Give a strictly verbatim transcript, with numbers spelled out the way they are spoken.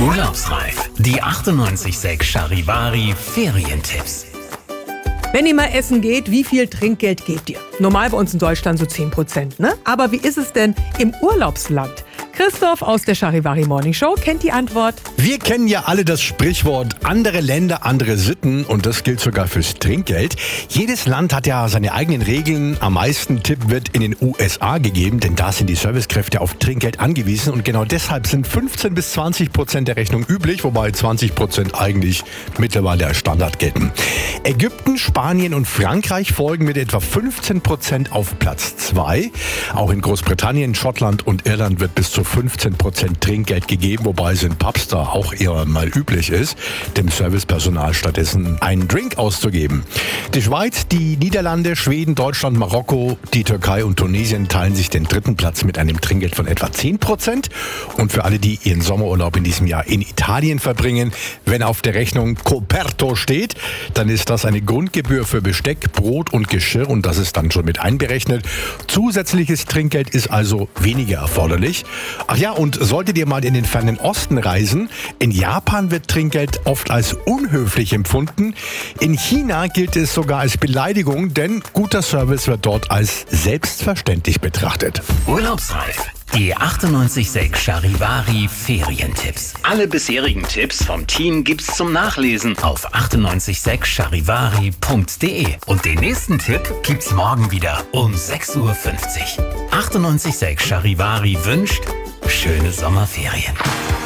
Urlaubsreif. Die achtundneunzig Komma sechs Charivari Ferientipps. Wenn ihr mal essen geht, wie viel Trinkgeld gebt ihr? Normal bei uns in Deutschland so zehn Prozent, ne? Aber wie ist es denn im Urlaubsland? Christoph aus der Charivari Morning Show kennt die Antwort. Wir kennen ja alle das Sprichwort, andere Länder, andere Sitten, und das gilt sogar fürs Trinkgeld. Jedes Land hat ja seine eigenen Regeln. Am meisten Tipp wird in den U S A gegeben, denn da sind die Servicekräfte auf Trinkgeld angewiesen und genau deshalb sind fünfzehn bis zwanzig Prozent der Rechnung üblich, wobei zwanzig Prozent eigentlich mittlerweile als Standard gelten. Ägypten, Spanien und Frankreich folgen mit etwa fünfzehn Prozent auf Platz zwei. Auch in Großbritannien, Schottland und Irland wird bis zu fünfzehn Prozent Trinkgeld gegeben, wobei es in Pubs da auch eher mal üblich ist, dem Servicepersonal stattdessen einen Drink auszugeben. Die Schweiz, die Niederlande, Schweden, Deutschland, Marokko, die Türkei und Tunesien teilen sich den dritten Platz mit einem Trinkgeld von etwa zehn Prozent. Und für alle, die ihren Sommerurlaub in diesem Jahr in Italien verbringen, wenn auf der Rechnung Coperto steht, dann ist das eine Grundgebühr für Besteck, Brot und Geschirr und das ist dann schon mit einberechnet. Zusätzliches Trinkgeld ist also weniger erforderlich. Ach ja, und solltet ihr mal in den fernen Osten reisen, in Japan wird Trinkgeld oft als unhöflich empfunden. In China gilt es sogar als Beleidigung, denn guter Service wird dort als selbstverständlich betrachtet. Urlaubsreif. Die achtundneunzig Komma sechs Charivari Ferientipps. Alle bisherigen Tipps vom Team gibt's zum Nachlesen auf achtundneunzig Komma sechs charivari punkt de. Und den nächsten Tipp gibt's morgen wieder um sechs Uhr fünfzig. achtundneunzig Komma sechs Charivari wünscht schöne Sommerferien.